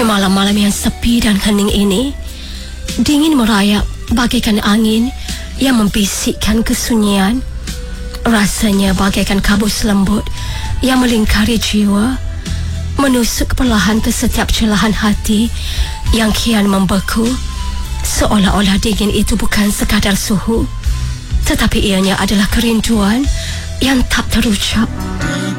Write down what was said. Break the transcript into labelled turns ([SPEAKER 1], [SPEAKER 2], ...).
[SPEAKER 1] Di malam-malam yang sepi dan hening ini, dingin merayap bagaikan angin yang membisikkan kesunyian. Rasanya bagaikan kabus lembut yang melingkari jiwa, menusuk perlahan ke setiap celahan hati yang kian membeku. Seolah-olah dingin itu bukan sekadar suhu, tetapi ianya adalah kerinduan yang tak terucap.